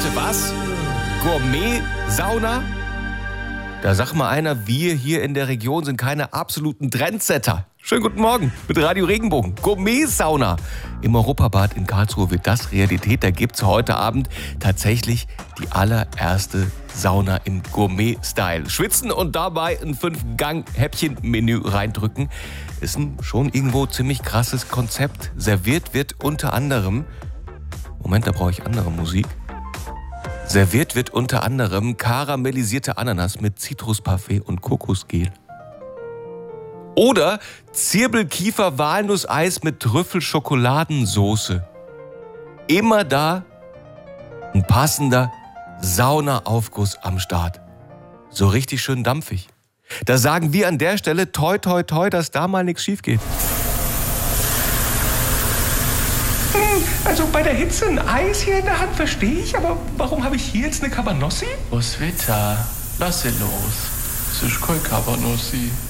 Bitte was? Gourmet-Sauna? Da sagt mal einer, wir hier in der Region sind keine absoluten Trendsetter. Schönen guten Morgen mit Radio Regenbogen. Gourmet-Sauna. Im Europabad in Karlsruhe wird das Realität. Da gibt's heute Abend tatsächlich die allererste Sauna im Gourmet-Style. Schwitzen und dabei ein 5-Gang-Häppchen-Menü reindrücken. Ist ein schon irgendwo ziemlich krasses Konzept. Serviert wird unter anderem... Moment, da brauche ich andere Musik. Serviert wird unter anderem karamellisierte Ananas mit Zitrusparfait und Kokosgel. Oder Zirbelkiefer-Walnusseis mit Trüffelschokoladensoße. Immer da ein passender Saunaaufguss am Start. So richtig schön dampfig. Da sagen wir an der Stelle toi toi toi, dass da mal nichts schief geht. Also bei der Hitze ein Eis hier in der Hand verstehe ich, aber warum habe ich hier jetzt eine Cabanossi? Was Wetter? Lass sie los. Es ist kein Cabanossi.